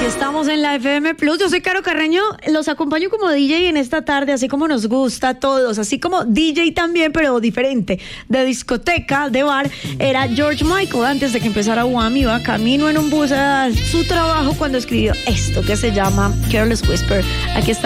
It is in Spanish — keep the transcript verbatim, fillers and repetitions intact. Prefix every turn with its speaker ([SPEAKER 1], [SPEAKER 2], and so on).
[SPEAKER 1] Estamos en la F M Plus. Yo soy Caro Carreño. Los acompaño como D J en esta tarde, así como nos gusta a todos. Así como D J también, pero diferente. De discoteca, de bar, era George Michael. Antes de que empezara Wham, iba camino en un bus a su trabajo cuando escribió esto que se llama Careless Whisper. Aquí está